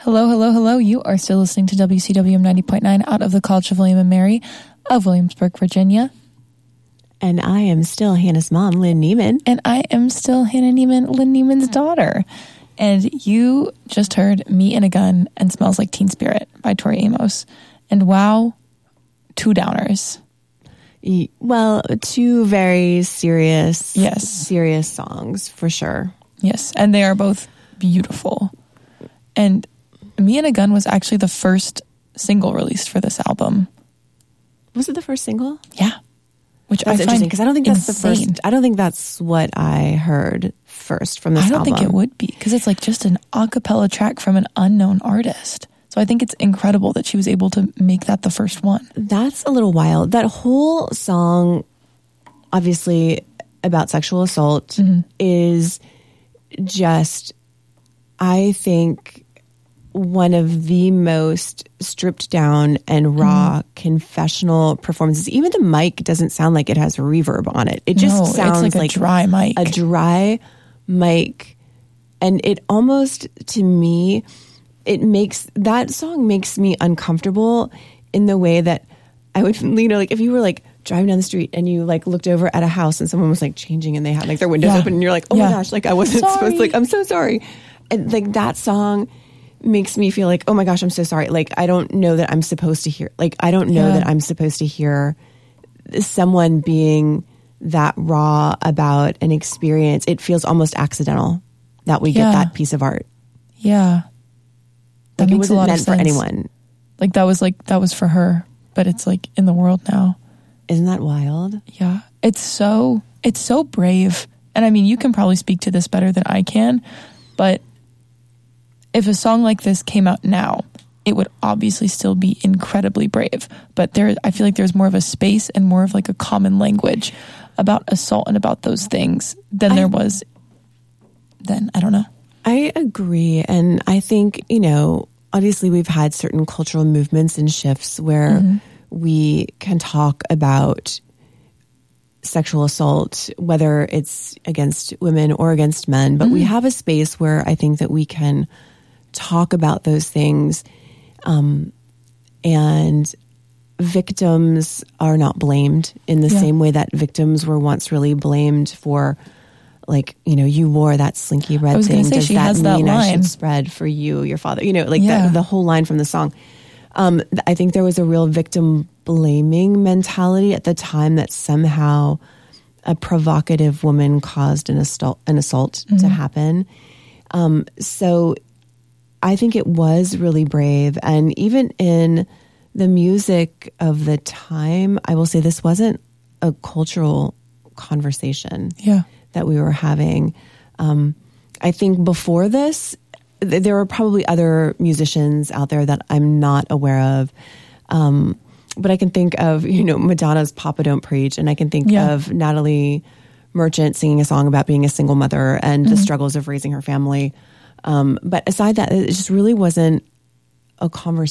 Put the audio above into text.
Hello, hello, hello. You are still listening to WCWM 90.9 out of the College of William and Mary of Williamsburg, Virginia. And I am still Hannah's mom, Lynn Neiman. And I am still Hannah Neiman, Lynn Neiman's daughter. And you just heard Me and a Gun and Smells Like Teen Spirit by Tori Amos. And wow, two downers. Well, two very serious songs for sure. Yes, and they are both beautiful. And Me and a Gun was actually the first single released for this album. Was it the first single? Yeah. Which that's interesting because I don't think that's insane. the first. I don't think that's what I heard first from this album. I don't think it would be because it's like just an a cappella track from an unknown artist. So I think it's incredible that she was able to make that the first one. That's a little wild. That whole song, obviously about sexual assault, is just, I think, one of the most stripped down and raw confessional performances. Even the mic doesn't sound like it has reverb on it. It just sounds like a dry mic. A dry mic. And it almost, to me, that song makes me uncomfortable in the way that I would, like if you were like driving down the street and you like looked over at a house and someone was like changing and they had like their windows open and you're like, oh my gosh, like I wasn't supposed to, like, I'm so sorry. And like that song makes me feel like, oh my gosh, I'm so sorry. Like, I don't know that I'm supposed to hear, like, I don't know that I'm supposed to hear someone being that raw about an experience. It feels almost accidental that we get that piece of art. Yeah. That like makes it wasn't a lot meant of sense. for anyone. That was for her, but it's like in the world now. Isn't that wild? Yeah. It's so brave. And I mean, you can probably speak to this better than I can, but if a song like this came out now, it would obviously still be incredibly brave. But I feel like there's more of a space and more of like a common language about assault and about those things than there was then. I don't know. I agree. And I think, obviously we've had certain cultural movements and shifts where we can talk about sexual assault, whether it's against women or against men. But we have a space where I think that we can talk about those things, and victims are not blamed in the same way that victims were once really blamed for, like, you wore that slinky red thing. Does that mean I should spread for you, your father? The whole line from the song. I think there was a real victim blaming mentality at the time that somehow a provocative woman caused an assault to happen. So I think it was really brave. And even in the music of the time, I will say this wasn't a cultural conversation that we were having. I think before this, there were probably other musicians out there that I'm not aware of. But I can think of, Madonna's Papa Don't Preach, and I can think of Natalie Merchant singing a song about being a single mother and the struggles of raising her family. But aside that, it just really wasn't a conversation